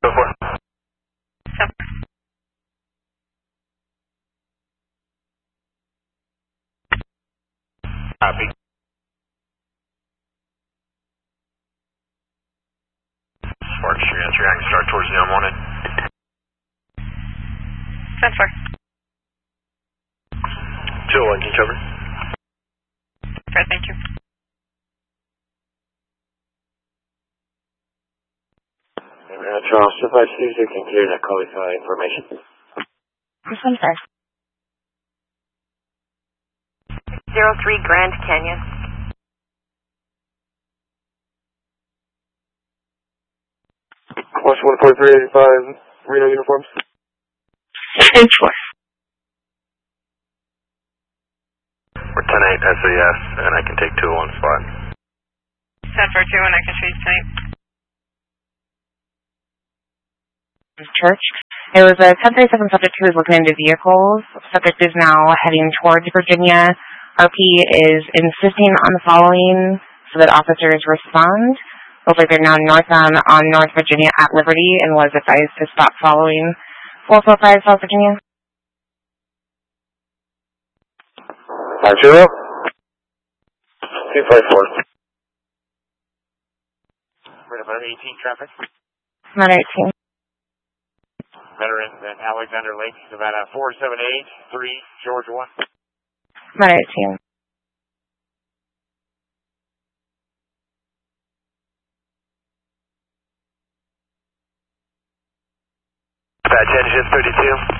So far. Copy. Sparks, you're going to start towards the unwanted. 10-4. 201, can you cover? Okay, thank you. Charles, 256, you can clear that call with information. This one's there. 03 Grand Canyon. Watch 14385, Reno uniforms. 10-4. We're 10-8 SAS, and I can take 201 spot. 10-4-2, and I can show you tonight. Church. It was a 1037 subject who was looking into vehicles. Subject is now heading towards Virginia. RP is insisting on the following so that officers respond. Looks like they're now northbound on North Virginia at Liberty and was advised to stop following 445 South Virginia. 50. 254. Right about 18 traffic. Not 18. Veterans at Alexander Lake, Savannah 4783, Georgia 1. Not 18. Dispatch engine 32.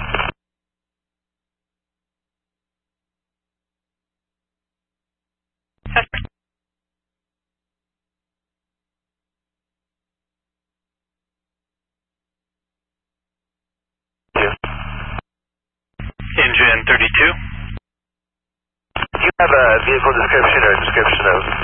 Engine 32. Do you have a vehicle description or a description of